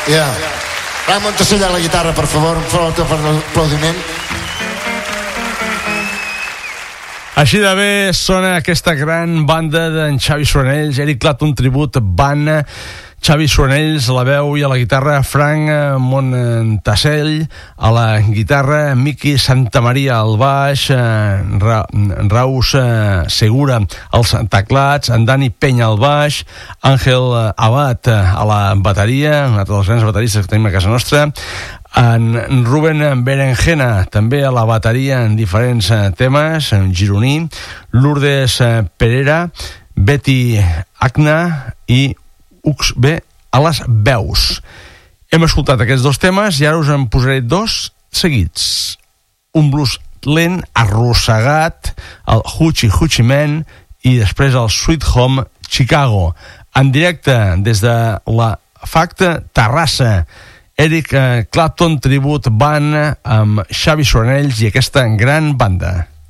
Ramon Tassella a la guitarra, per favor, un fort aplaudiment. Així de bé sona aquesta gran banda d'en Xavi Soranells, Eric Clapton Tribute Band, Xavi Soranells a la veu i a la guitarra, Frank Montassell a la guitarra, Miqui Santamaria al baix, Raus Segura als teclats, en Dani Penya al baix, Àngel Abad a la bateria, un altre dels grans bateristes que tenim a casa nostra, en Ruben Berenjena també a la bateria en diferents temes, en gironí, Lourdes Pereira, Betty Agna i Ux B a les veus. Hem escoltat aquests dos temes i ara us en posaré dos seguits. Un blues lent, arrossegat, el Hoochie Hoochie Man, i després el Sweet Home Chicago. En directe des de la FACTA Terrassa, Eric Clapton Tribute Band amb Xavi Soranells i aquesta gran banda.